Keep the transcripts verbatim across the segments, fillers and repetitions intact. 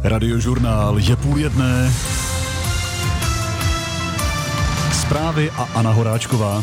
Radiožurnál je půl jedné. Zprávy a Anna Horáčková.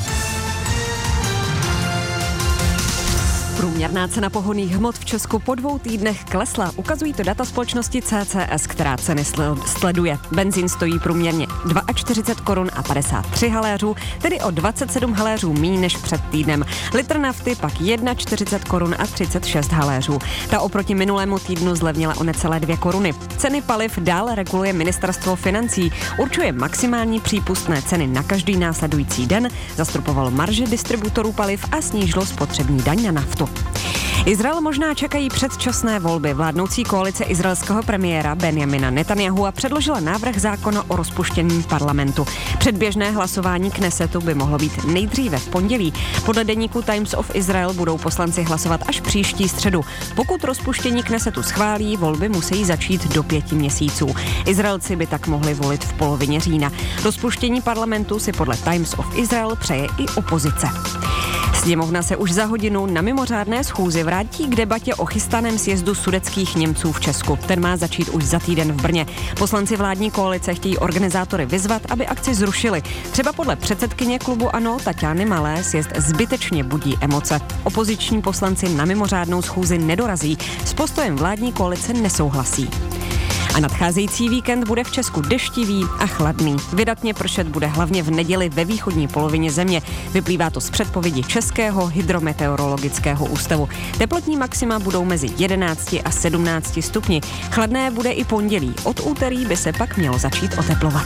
Průměrná cena pohonných hmot v Česku po dvou týdnech klesla. Ukazují to data společnosti C C S, která ceny sleduje. Benzín stojí průměrně čtyřicet dva korun a padesát tři haléřů, tedy o dvacet sedm haléřů míň než před týdnem. Litr nafty pak čtyřicet jedna korun a třicet šest haléřů. Ta oproti minulému týdnu zlevnila o necelé dvě koruny. Ceny paliv dále reguluje Ministerstvo financí. Určuje maximální přípustné ceny na každý následující den, zastropovalo marže distributorů paliv a snížilo spotřební daň na naftu. Izrael možná čekají předčasné volby. Vládnoucí koalice izraelského premiéra Benjamina Netanyahua předložila návrh zákona o rozpuštění parlamentu. Předběžné hlasování Knesetu by mohlo být nejdříve v pondělí. Podle deníku Times of Israel budou poslanci hlasovat až příští středu. Pokud rozpuštění Knesetu schválí, volby musí začít do pěti měsíců. Izraelci by tak mohli volit v polovině října. Rozpuštění parlamentu si podle Times of Israel přeje i opozice. Sněmovna se už za hodinu na mimořádné schůzi vrátí k debatě o chystaném sjezdu sudetských Němců v Česku. Ten má začít už za týden v Brně. Poslanci vládní koalice chtějí organizátory vyzvat, aby akci zrušili. Třeba podle předsedkyně klubu ANO Taťány Malé sjezd zbytečně budí emoce. Opoziční poslanci na mimořádnou schůzi nedorazí. S postojem vládní koalice nesouhlasí. A nadcházející víkend bude v Česku deštivý a chladný. Vydatně pršet bude hlavně v neděli ve východní polovině země. Vyplývá to z předpovědi Českého hydrometeorologického ústavu. Teplotní maxima budou mezi jedenácti a sedmnácti stupni. Chladné bude i pondělí. Od úterý by se pak mělo začít oteplovat.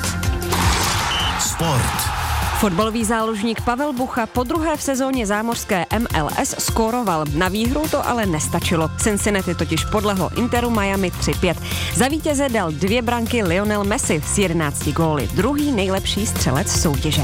Sport. Fotbalový záložník Pavel Bucha po druhé v sezóně zámořské M L S skóroval. Na výhru to ale nestačilo. Cincinnati totiž podlehlo Interu Miami tři pět. Za vítěze dal dvě branky Lionel Messi s jedenácti góly. Druhý nejlepší střelec soutěže.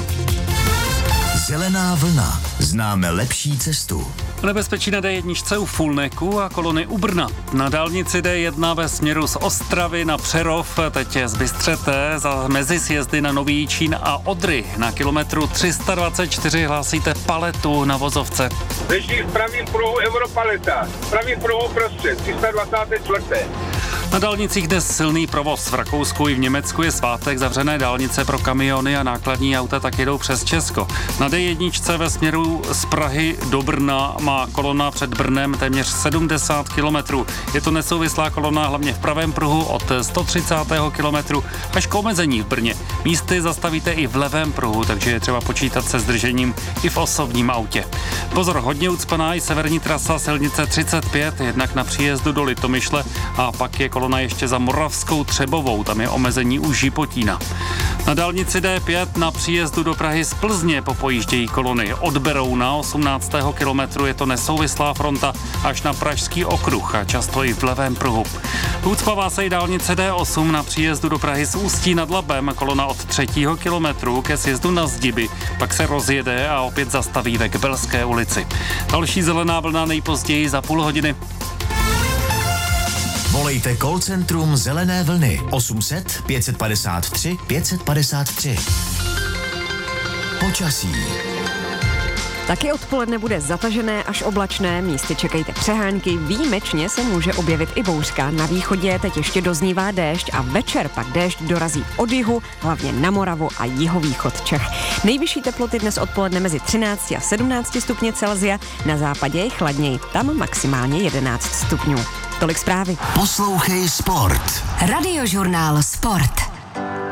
Zelená vlna. Známe lepší cestu. Nebezpečí na D jedna u Fulneku a kolony u Brna. Na dálnici D jedna ve směru z Ostravy na Přerov, teď z Bystřete, za mezi sjezdy na Nový Jičín a Odry. Na kilometru tři sta dvacet čtyři hlásíte paletu na vozovce. Leží v pravým pruhu Europaleta, v pravým pruhu prostřed, tři sta dvacet čtyři. Na dálnicích dnes silný provoz. V Rakousku i v Německu je svátek, zavřené dálnice pro kamiony a nákladní auta tak jedou přes Česko. Na D jedna ve směru z Prahy do Brna má kolona před Brnem téměř sedmdesát kilometrů. Je to nesouvislá kolona hlavně v pravém pruhu od sto třicátého kilometru až k omezení v Brně. Místy zastavíte i v levém pruhu, takže je třeba počítat se zdržením i v osobním autě. Pozor, hodně ucpaná i severní trasa silnice třicet pět, jednak na příjezdu do Litomyšle a pak je kolona ještě za Moravskou Třebovou, tam je omezení u Žipotína. Na dálnici D pět na příjezdu do Prahy z Plzně popojíždějí kolony. Od Berouna osmnáctého kilometru je to nesouvislá fronta až na Pražský okruh a často i v levém pruhu. Ucpává se i dálnice D osm na příjezdu do Prahy z Ústí nad Labem, kolona od třetího kilometru ke sjezdu na Zdiby, pak se rozjede a opět zastaví ve Kbelské ulici. Další zelená vlna nejpozději za půl hodiny. Volejte call centrum Zelené vlny osm set pět padesát tři pět padesát tři. Počasí. Taky odpoledne bude zatažené až oblačné, místy čekejte přehánky, výjimečně se může objevit i bouřka. Na východě teď ještě doznívá déšť a večer pak déšť dorazí od jihu, hlavně na Moravu a jihovýchod Čech. Nejvyšší teploty dnes odpoledne mezi třinácti a sedmnácti stupně Celsia, na západě je chladněji, tam maximálně jedenáct stupňů. Tolik zprávy. Poslouchej Sport. Radiožurnál Sport.